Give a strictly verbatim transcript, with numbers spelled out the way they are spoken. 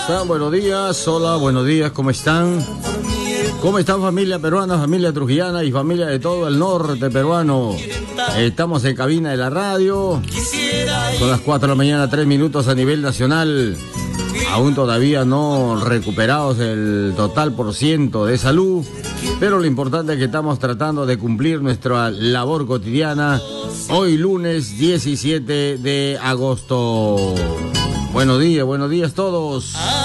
están? Buenos días. Hola, buenos días. ¿Cómo están? ¿Cómo están, familia peruana, familia trujillana y familia de todo el norte peruano? Estamos en cabina de la radio. Son las cuatro de la mañana, tres minutos a nivel nacional. Aún todavía no recuperados el total por ciento de salud, pero lo importante es que estamos tratando de cumplir nuestra labor cotidiana. Hoy lunes diecisiete de agosto. Buenos días, buenos días todos.